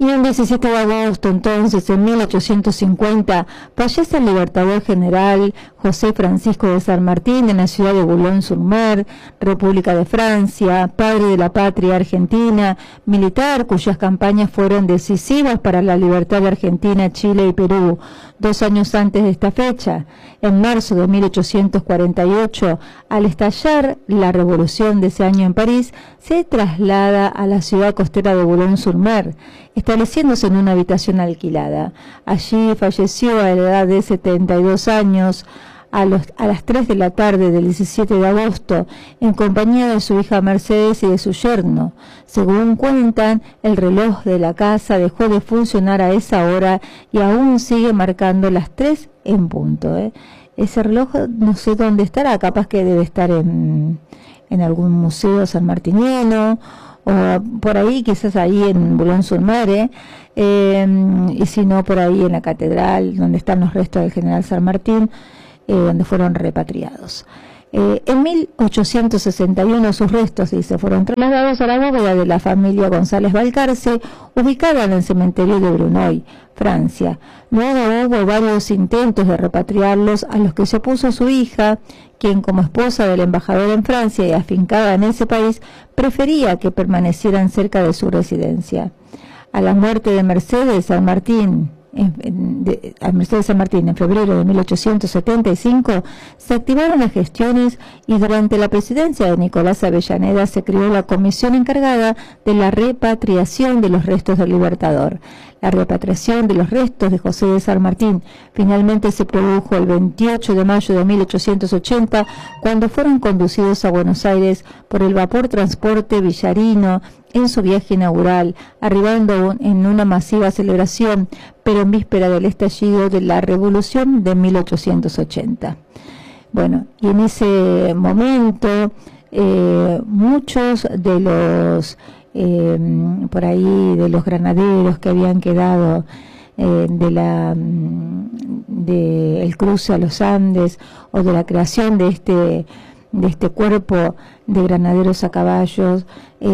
Y el 17 de agosto, entonces, en 1850, fallece el libertador general José Francisco de San Martín en la ciudad de Boulogne-sur-Mer, República de Francia, padre de la patria argentina, militar cuyas campañas fueron decisivas para la libertad de Argentina, Chile y Perú. 2 años antes de esta fecha, en marzo de 1848, al estallar la revolución de ese año en París, se traslada a la ciudad costera de Boulogne-sur-Mer, estableciéndose en una habitación alquilada. Allí falleció a la edad de 72 años, a las 3 de la tarde del 17 de agosto, en compañía de su hija Mercedes y de su yerno. Según cuentan, el reloj de la casa dejó de funcionar a esa hora y aún sigue marcando las 3 en punto. Ese reloj no sé dónde estará, capaz que debe estar en algún museo sanmartiniano, o por ahí, quizás ahí en Boulogne-sur-Mer, y si no, por ahí en la catedral, donde están los restos del general San Martín, donde fueron repatriados. En 1861 sus restos, dice, fueron trasladados a la bóveda de la familia González Balcarce, ubicada en el cementerio de Brunoy, Francia. Luego hubo varios intentos de repatriarlos, a los que se opuso su hija, quien como esposa del embajador en Francia y afincada en ese país, prefería que permanecieran cerca de su residencia. A la muerte de Mercedes San Martín, en febrero de 1875, se activaron las gestiones y durante la presidencia de Nicolás Avellaneda se creó la comisión encargada de la repatriación de los restos del libertador. La repatriación de los restos de José de San Martín finalmente se produjo el 28 de mayo de 1880, cuando fueron conducidos a Buenos Aires por el vapor transporte Villarino en su viaje inaugural, arribando en una masiva celebración, pero en víspera del estallido de la Revolución de 1880. Bueno, y en ese momento muchos de los por ahí de los granaderos que habían quedado del cruce a los Andes, o de la creación de este cuerpo de granaderos a caballos,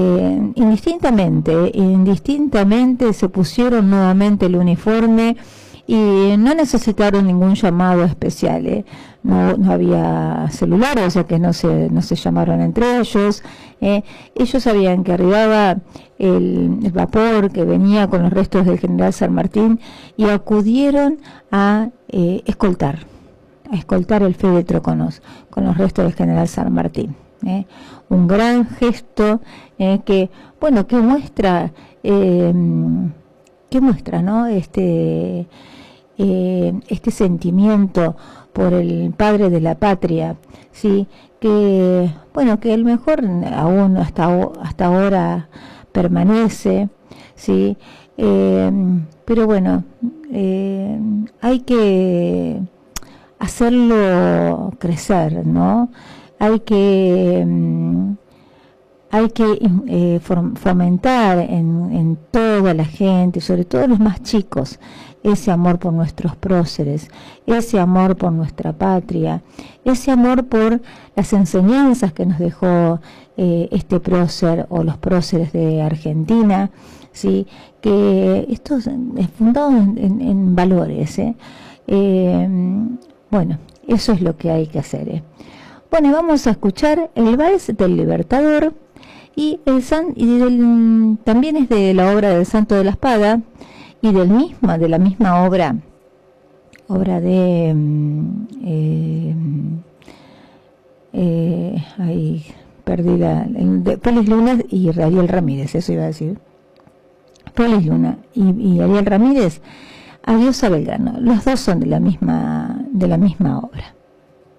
indistintamente se pusieron nuevamente el uniforme y no necesitaron ningún llamado especial. No había celular, o sea que no se llamaron entre ellos. Ellos sabían que arribaba el vapor que venía con los restos del general San Martín, y acudieron a escoltar el féretro con los restos del general San Martín. Un gran gesto que muestra, ¿no? Este sentimiento por el padre de la patria, sí, que el mejor aún hasta ahora permanece, sí, pero bueno, hay que hacerlo crecer, ¿no? Hay que fomentar en toda la gente, sobre todo los más chicos, ese amor por nuestros próceres, ese amor por nuestra patria, ese amor por las enseñanzas que nos dejó este prócer o los próceres de Argentina, ¿sí? Que esto es fundado en valores. Bueno, eso es lo que hay que hacer. Bueno, vamos a escuchar el Vals del Libertador, y también es de la obra del Santo de la Espada, y de la misma obra de ahí perdí de Félix Luna y Ariel Ramírez, eso iba a decir. Félix Luna y Ariel Ramírez, Adiós a Belgrano. Los dos son de la misma obra.